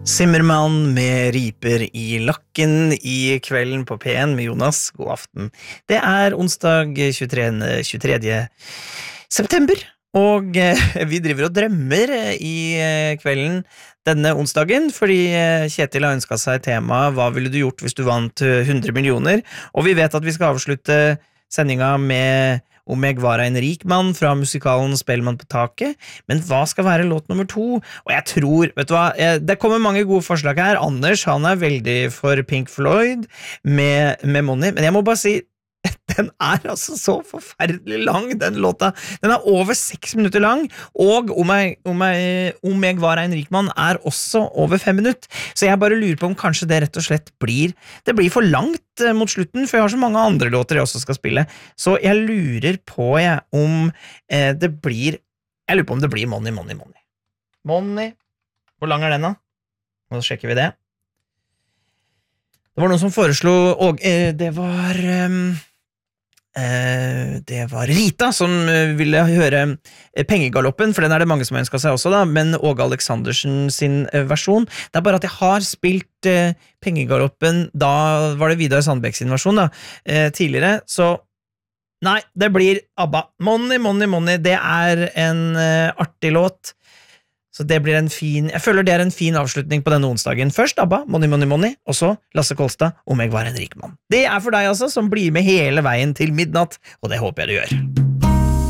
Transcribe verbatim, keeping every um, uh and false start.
Simmermann med riper i lakken i kvelden på P en med Jonas. God aften. Det er onsdag tjuetredje september, og vi driver og drømmer i kvelden denne onsdagen, fordi Kjetil har ønsket seg tema «Hva ville du gjort hvis du vant hundre millioner?» Og vi vet at vi skal avslutte sendinga med Om jeg var en rik mann fra musikalen Spellemann på taket, men hva skal være låt nummer to? Og jeg tror, vet du hva, det kommer mange gode forslag her. Anders, han er veldig for Pink Floyd med, med Money, men jeg må bare si, den er altså så forferdelig lang, den låta. Den er over seks minutter lang, og om jeg, om jeg, om jeg var en rik mann er også over fem minutter. Så jeg bare lurer på om kanskje det rett og slett blir, det blir for langt mot slutten, for jeg har så mange andre låter jeg også skal spille. Så jeg lurer på jeg, om eh, det blir, jeg lurer på om det blir Money, Money, Money. Money. Hvor lang er den da? Nå sjekker vi det. Det var noen som foreslo, og eh, det var... Um, Eh, det var Rita som ville høre Pengegaloppen, for den er det mange som ønsket seg også da, men Åge Aleksandersen sin versjon. Det er bare at jeg har spilt eh, Pengegaloppen, da var det Vidar Sandbæk sin versjon da, eh, tidligere, så nei, det blir ABBA. Money, Money, Money, det er en eh, artig låt. Så det blir en fin, jeg føler det er en fin avslutning på denne onsdagen. Først ABBA, Money, Money, Money, og så Lasse Kolstad, Om jeg var en rik mann. Det er for deg altså, som blir med hele veien til midnatt, og det håper jeg du gjør.